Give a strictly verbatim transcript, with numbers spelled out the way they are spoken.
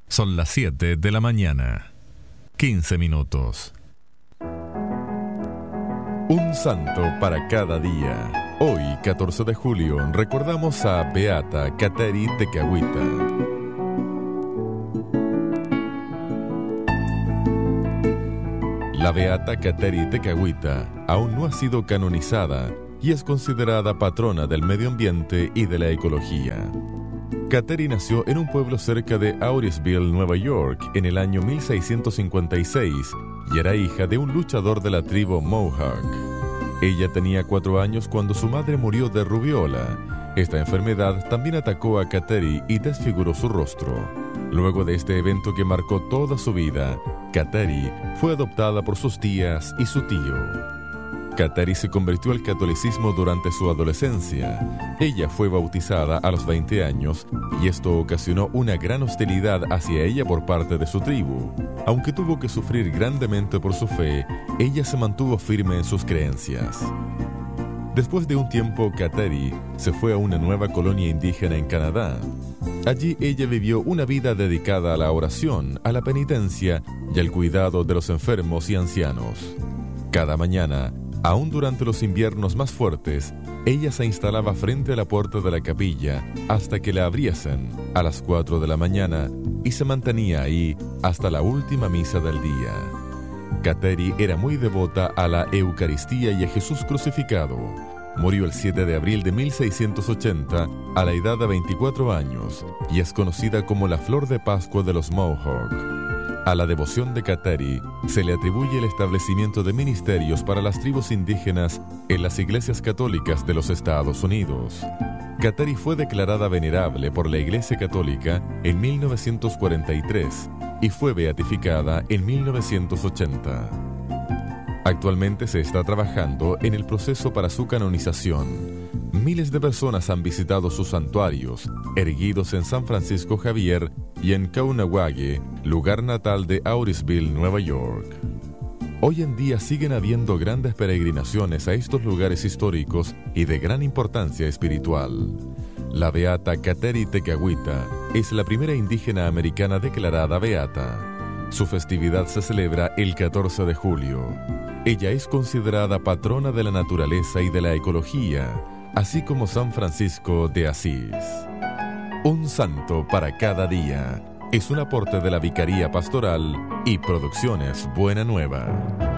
Son las siete de la mañana, quince minutos. Un santo para cada día. Hoy, catorce de julio, recordamos a Beata Kateri Tekakwitha. La Beata Kateri Tekakwitha aún no ha sido canonizada y es considerada patrona del medio ambiente y de la ecología. Kateri nació en un pueblo cerca de Auriceville, Nueva York, en el año mil seiscientos cincuenta y seis y era hija de un luchador de la tribu Mohawk. Ella tenía cuatro años cuando su madre murió de rubiola. Esta enfermedad también atacó a Kateri y desfiguró su rostro. Luego de este evento que marcó toda su vida, Kateri fue adoptada por sus tías y su tío. Kateri se convirtió al catolicismo durante su adolescencia. Ella fue bautizada a los veinte años y esto ocasionó una gran hostilidad hacia ella por parte de su tribu. Aunque tuvo que sufrir grandemente por su fe, ella se mantuvo firme en sus creencias. Después de un tiempo, Kateri se fue a una nueva colonia indígena en Canadá. Allí ella vivió una vida dedicada a la oración, a la penitencia y al cuidado de los enfermos y ancianos. Cada mañana, aún durante los inviernos más fuertes, ella se instalaba frente a la puerta de la capilla hasta que la abriesen a las cuatro de la mañana y se mantenía ahí hasta la última misa del día. Kateri era muy devota a la Eucaristía y a Jesús crucificado. Murió el siete de abril de mil seiscientos ochenta a la edad de veinticuatro años y es conocida como la Flor de Pascua de los Mohawk. A la devoción de Kateri se le atribuye el establecimiento de ministerios para las tribus indígenas en las iglesias católicas de los Estados Unidos. Kateri fue declarada venerable por la Iglesia Católica en mil novecientos cuarenta y tres y fue beatificada en mil novecientos ochenta. Actualmente se está trabajando en el proceso para su canonización. Miles de personas han visitado sus santuarios, erguidos en San Francisco Javier y en Kaunawake, lugar natal de Auriceville, Nueva York. Hoy en día siguen habiendo grandes peregrinaciones a estos lugares históricos y de gran importancia espiritual. La Beata Kateri Tekakwitha es la primera indígena americana declarada beata. Su festividad se celebra el catorce de julio. Ella es considerada patrona de la naturaleza y de la ecología, así como San Francisco de Asís. Un santo para cada día es un aporte de la Vicaría Pastoral y Producciones Buena Nueva.